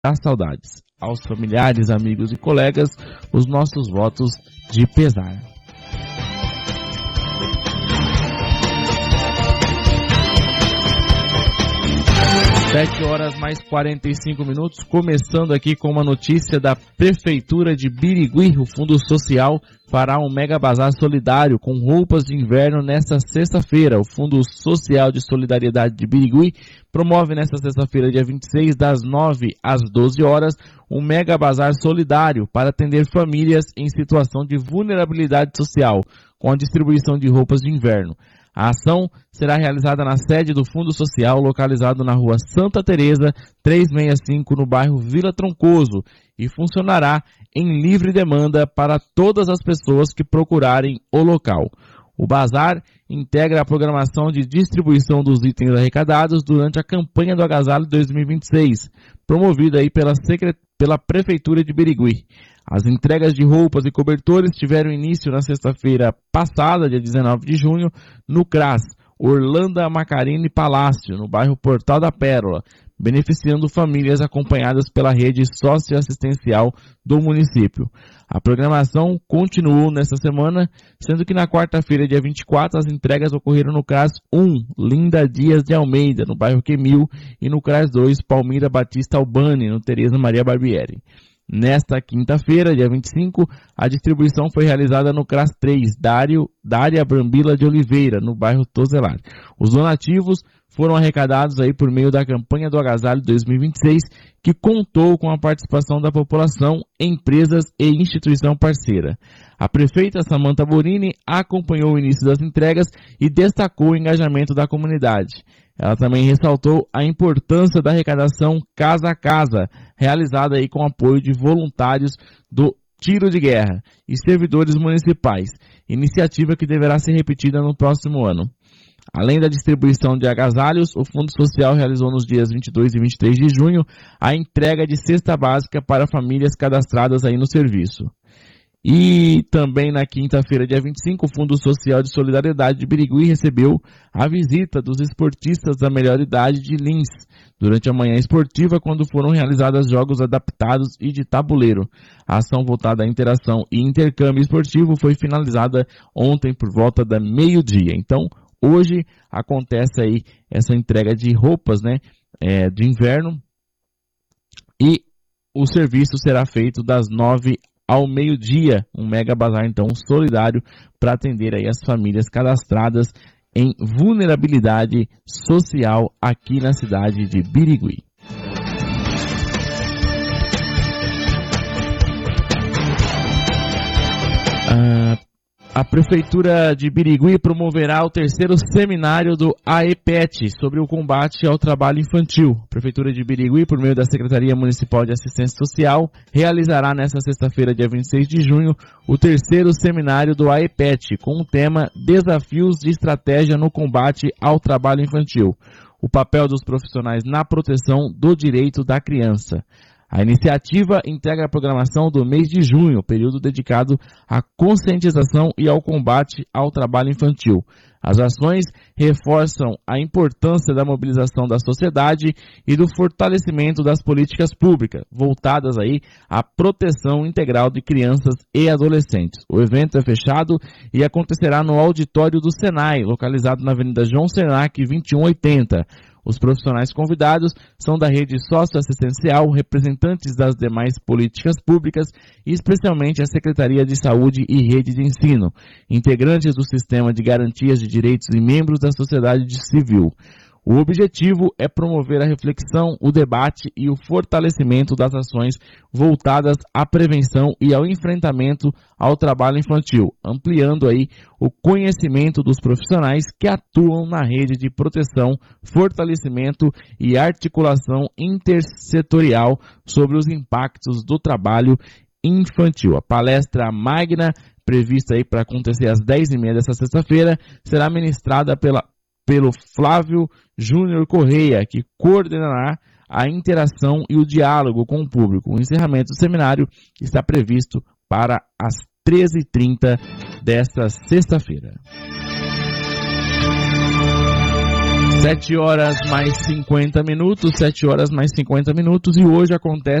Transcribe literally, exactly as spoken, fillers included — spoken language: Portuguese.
as saudades. Aos familiares, amigos e colegas, os nossos votos de pesar. sete horas mais quarenta e cinco minutos, começando aqui com uma notícia da Prefeitura de Birigui. O Fundo Social fará um mega bazar solidário com roupas de inverno nesta sexta-feira. O Fundo Social de Solidariedade de Birigui promove nesta sexta-feira, dia vinte e seis, das nove às doze horas, um mega bazar solidário para atender famílias em situação de vulnerabilidade social, com a distribuição de roupas de inverno. A ação será realizada na sede do Fundo Social, localizado na rua Santa Teresa, trezentos e sessenta e cinco, no bairro Vila Troncoso, e funcionará em livre demanda para todas as pessoas que procurarem o local. O bazar integra a programação de distribuição dos itens arrecadados durante a campanha do Agasalho dois mil e vinte e seis, promovida aí pela, Secret... pela Prefeitura de Birigui. As entregas de roupas e cobertores tiveram início na sexta-feira passada, dia dezenove de junho, no C R A S, Orlando Macarini Palácio, no bairro Portal da Pérola, beneficiando famílias acompanhadas pela rede socioassistencial do município. A programação continuou nesta semana, sendo que na quarta-feira, dia vinte e quatro, as entregas ocorreram no C R A S um, Linda Dias de Almeida, no bairro Quemil, e no C R A S dois, Palmira Batista Albani, no Tereza Maria Barbieri. Nesta quinta-feira, dia vinte e cinco, a distribuição foi realizada no C R A S três, Dário, Dária Brambila de Oliveira, no bairro Tozelar. Os donativos foram arrecadados aí por meio da campanha do Agasalho dois mil e vinte e seis, que contou com a participação da população, empresas e instituição parceira. A prefeita Samanta Borini acompanhou o início das entregas e destacou o engajamento da comunidade. Ela também ressaltou a importância da arrecadação casa a casa, realizada aí com apoio de voluntários do Tiro de Guerra e servidores municipais, iniciativa que deverá ser repetida no próximo ano. Além da distribuição de agasalhos, o Fundo Social realizou nos dias vinte e dois e vinte e três de junho a entrega de cesta básica para famílias cadastradas aí no serviço. E também na quinta-feira, dia vinte e cinco, o Fundo Social de Solidariedade de Birigui recebeu a visita dos esportistas da melhor idade de Lins, durante a manhã esportiva, quando foram realizados jogos adaptados e de tabuleiro. A ação voltada à interação e intercâmbio esportivo foi finalizada ontem por volta da meio-dia. Então, hoje acontece aí essa entrega de roupas, né, é, de inverno, e o serviço será feito das nove ao meio-dia, um mega bazar então solidário para atender aí as famílias cadastradas em vulnerabilidade social aqui na cidade de Birigui. Ah, A Prefeitura de Birigui promoverá o terceiro seminário do A E P E T sobre o combate ao trabalho infantil. A Prefeitura de Birigui, por meio da Secretaria Municipal de Assistência Social, realizará nesta sexta-feira, dia vinte e seis de junho, o terceiro seminário do A E P E T, com o tema Desafios de Estratégia no Combate ao Trabalho Infantil. O papel dos profissionais na proteção do direito da criança. A iniciativa integra a programação do mês de junho, período dedicado à conscientização e ao combate ao trabalho infantil. As ações reforçam a importância da mobilização da sociedade e do fortalecimento das políticas públicas, voltadas aí à proteção integral de crianças e adolescentes. O evento é fechado e acontecerá no auditório do Senai, localizado na Avenida João Senac, vinte e um oitenta. Os profissionais convidados são da rede socioassistencial, representantes das demais políticas públicas e especialmente a Secretaria de Saúde e Rede de Ensino, integrantes do Sistema de Garantias de Direitos e membros da sociedade civil. O objetivo é promover a reflexão, o debate e o fortalecimento das ações voltadas à prevenção e ao enfrentamento ao trabalho infantil, ampliando aí o conhecimento dos profissionais que atuam na rede de proteção, fortalecimento e articulação intersetorial sobre os impactos do trabalho infantil. A palestra magna, prevista aí para acontecer às dez e meia desta sexta-feira, será ministrada pela pelo Flávio Júnior Correia, que coordenará a interação e o diálogo com o público. O encerramento do seminário está previsto para as treze e trinta desta sexta-feira. sete horas mais cinquenta minutos, sete horas mais cinquenta minutos, e hoje acontece